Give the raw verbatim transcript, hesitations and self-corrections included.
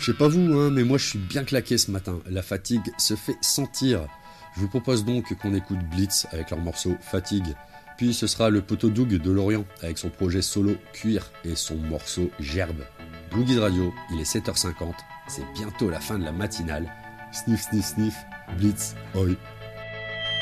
sais pas vous, hein, mais moi je suis bien claqué ce matin. La fatigue se fait sentir. Je vous propose donc qu'on écoute Blitz avec leur morceau Fatigue. Puis ce sera le poteau Doug de Lorient avec son projet solo Cuir et son morceau Gerbe. Blue Guide Radio, il est sept heures cinquante, c'est bientôt la fin de la matinale. Sniff, sniff, sniff, Blitz, oi.